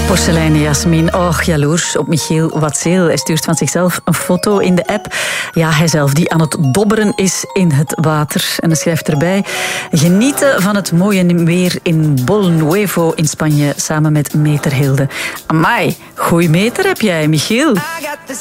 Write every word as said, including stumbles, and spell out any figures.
Porseleinen Jasmin, och jaloers op Michiel Watzeel. Hij stuurt van zichzelf een foto in de app. Ja, hijzelf die aan het dobberen is in het water. En hij schrijft erbij: genieten van het mooie weer in Bol Nuevo in Spanje samen met meter Hilde. Amai, goeie meter heb jij, Michiel.